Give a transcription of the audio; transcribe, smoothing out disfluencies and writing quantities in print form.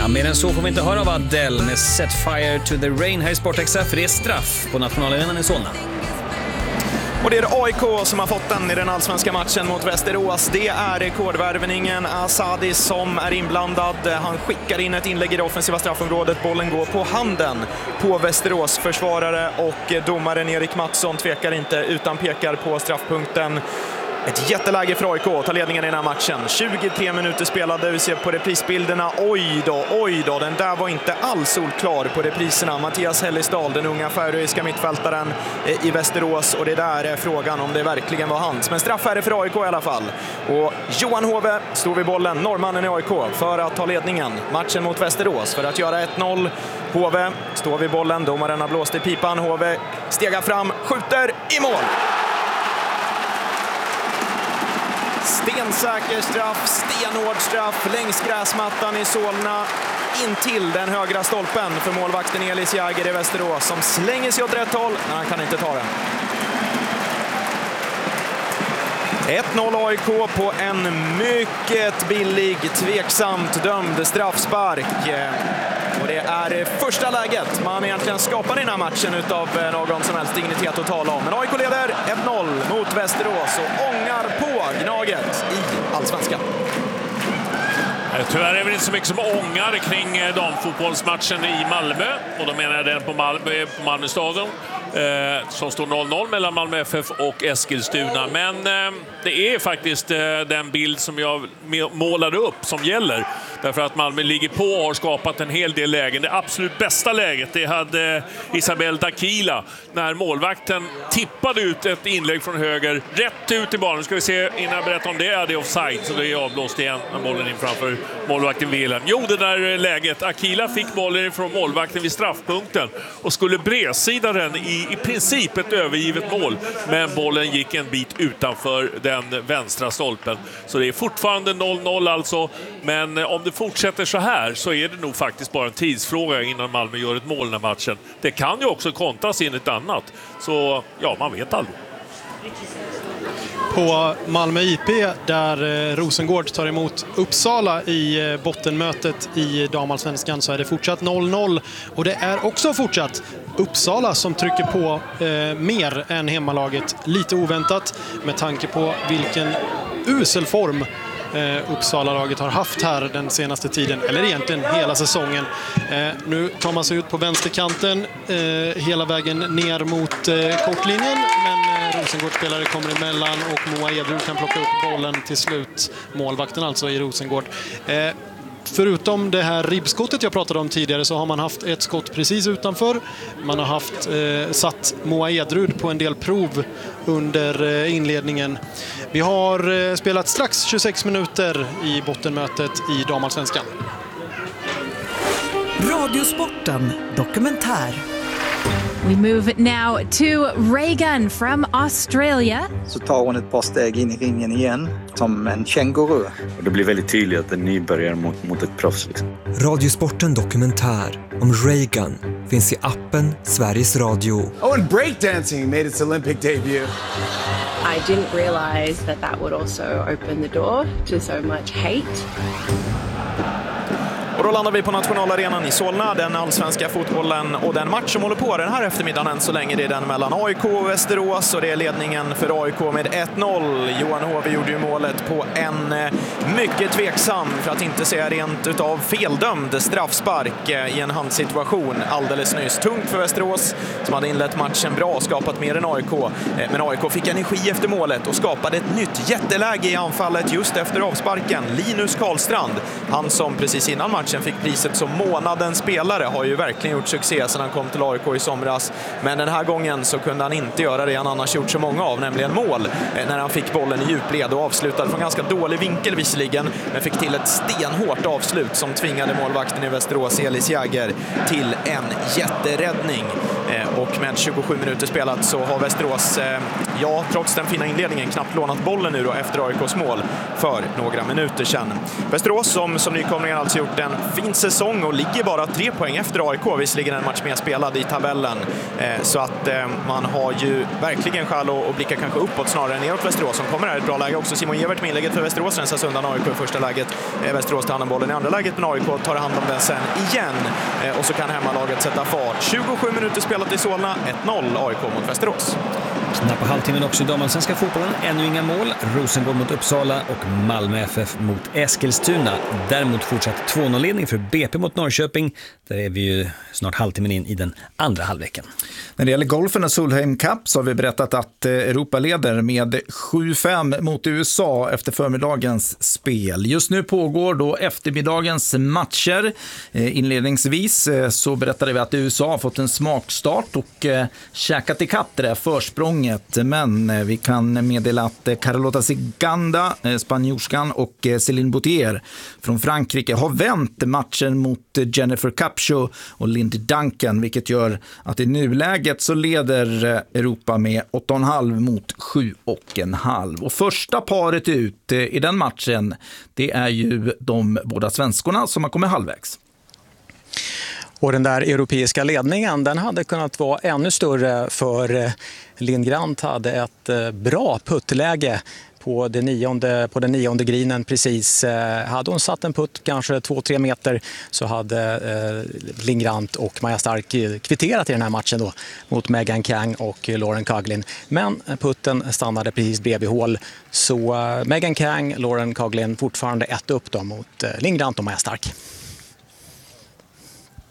Ja, mer än så får vi inte höra av Adele med Set Fire to the Rain här i Sport-Extra, för det är straff på nationalarenan i Solna. Och det är AIK som har fått den i den allsvenska matchen mot Västerås. Det är rekordvärvningen Asadi som är inblandad. Han skickar in ett inlägg i det offensiva straffområdet. Bollen går på handen på Västerås försvarare och domaren Erik Mattsson tvekar inte utan pekar på straffpunkten. Ett jätteläge för AIK att ta ledningen i den här matchen. 23 minuter spelade, vi ser på reprisbilderna. Oj då, den där var inte alls solklar på repriserna. Mattias Hellisdal, den unga färöiska mittfältaren i Västerås. Och det där är frågan om det verkligen var hans. Men straff är det för AIK i alla fall. Och Johan Hove står vid bollen, norrmannen i AIK, för att ta ledningen. Matchen mot Västerås för att göra 1-0. Hove står vid bollen, domaren har blåst i pipan. Hove stegar fram, skjuter i mål. Stensäker straff, stenhård straff längs gräsmattan i Solna in till den högra stolpen för målvakten Elis Jäger i Västerås som slänger sig åt rätt håll, men han kan inte ta den. 1-0 AIK på en mycket billig, tveksamt dömd straffspark. Och det är första läget man egentligen skapar i den här matchen utav någon som helst dignitet att tala om. Men AIK leder 1-0 mot Västerås och ångar på Gnaget i Allsvenskan. Tyvärr är det inte så mycket som ångar kring damfotbollsmatchen i Malmö. Och då menar jag den på Malmö stadion. Som står 0-0 mellan Malmö FF och Eskilstuna. Men det är faktiskt den bild som jag målade upp som gäller. Därför att Malmö ligger på och har skapat en hel del lägen. Det absolut bästa läget det hade Isabel Dakila när målvakten tippade ut ett inlägg från höger rätt ut i banan. Nu ska vi se innan jag berättar om det är det offside, så det är avblåst igen när bollen in framför målvakten Wilhelm. Jo, det där läget. Akila fick bollen från målvakten vid straffpunkten och skulle bredsida den i princip ett övergivet mål. Men bollen gick en bit utanför den vänstra stolpen. Så det är fortfarande 0-0 alltså. Men om det fortsätter så här så är det nog faktiskt bara en tidsfråga innan Malmö gör ett mål i den här matchen. Det kan ju också kontras in ett annat. Så ja, man vet aldrig. På Malmö IP där Rosengård tar emot Uppsala i bottenmötet i damallsvenskan så är det fortsatt 0-0. Och det är också fortsatt Uppsala som trycker på mer än hemmalaget. Lite oväntat med tanke på vilken usel form Uppsala-laget har haft här den senaste tiden, eller egentligen hela säsongen. Nu tar man sig ut på vänsterkanten hela vägen ner mot kortlinjen, men Rosengård-spelare kommer emellan och Moa Edrud kan plocka upp bollen till slut. Målvakten alltså i Rosengård. Förutom det här ribbskottet jag pratade om tidigare så har man haft ett skott precis utanför. Man har haft satt Moa Edrud på en del prov under inledningen. Vi har spelat strax 26 minuter i bottenmötet i damallsvenskan. Radiosporten dokumentär. We move now to Reagan from Australia. Så tar hon ett par steg in i ringen igen, som en känguru. Och det blir väldigt tydligt att en nybörjare mot ett proffs. Liksom. Radiosporten dokumentär om Reagan finns i appen Sveriges Radio. Oh, and breakdancing made its Olympic debut. I didn't realize that would also open the door to so much hate. Och då landar vi på nationalarenan i Solna, den allsvenska fotbollen, och den match som håller på den här eftermiddagen än så länge, det är den mellan AIK och Västerås, och det är ledningen för AIK med 1-0. Johan Hove gjorde ju målet på en mycket tveksam, för att inte säga rent utav feldömd straffspark i en handsituation alldeles nyss. Tungt för Västerås som hade inlett matchen bra och skapat mer än AIK. Men AIK fick energi efter målet och skapade ett nytt jätteläge i anfallet just efter avsparken. Linus Karlstrand, han som precis innan matchen fick priset som månadens spelare, har ju verkligen gjort succé sedan han kom till AIK i somras. Men den här gången så kunde han inte göra det han annars gjort så många av, nämligen mål, när han fick bollen i djupled och avslutade från ganska dålig vinkel visserligen, men fick till ett stenhårt avslut som tvingade målvakten i Västerås, Elis Jäger, till en jätteräddning. Och med 27 minuter spelat så har Västerås, trots den fina inledningen, knappt lånat bollen nu då efter AIKs mål för några minuter sedan. Västerås som nykomlingar alltså gjort en fin säsong och ligger bara 3 poäng efter AIK. Visserligen en match mer spelad i tabellen. Så att man har ju verkligen skäl att blicka kanske uppåt snarare än neråt Västerås som kommer här i ett bra läge. Också Simon Evert med inlägget för Västerås rensas undan AIK i första läget. Västerås tar hand om bollen i andra läget, men AIK tar hand om den sen igen. Och så kan hemmalaget sätta fart. 27 minuter spelat i Solna, 1-0 AIK mot Västerås. Knappt halvtimmen också i damallsvenska fotbollen. Ännu inga mål. Rosengård mot Uppsala och Malmö FF mot Eskilstuna. Däremot fortsatt 2-0-ledning för BP mot Norrköping. Där är vi ju snart halvtimmen in i den andra halvleken. När det gäller golfen och Solheim Cup så har vi berättat att Europa leder med 7-5 mot USA efter förmiddagens spel. Just nu pågår då eftermiddagens matcher. Inledningsvis så berättade vi att USA har fått en smakstart och käkat i kapp det där försprånget. Men vi kan meddela att Carlota Ciganda, spanjorskan, och Céline Boutier från Frankrike har vänt matchen mot Jennifer Capshaw och Lindy Duncan, vilket gör att i nuläget så leder Europa med 8,5 mot 7,5. Och första paret ut i den matchen, det är ju de båda svenskorna som har kommit halvvägs. Och den där europeiska ledningen, den hade kunnat vara ännu större, för Lindgrant hade ett bra puttläge på den nionde grinen precis. Hade hon satt en putt kanske 2-3 meter så hade Lindgrant och Maja Stark kvitterat i den här matchen då mot Megan Kang och Lauren Coughlin. Men putten stannade precis bredvid hål, så Megan Kang, Lauren Coughlin fortfarande 1 upp då mot Lindgrant och Maja Stark.